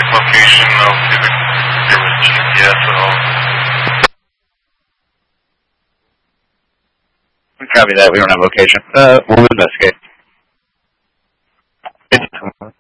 location of if there was GPS at all. Copy that. We don't have location. We'll investigate.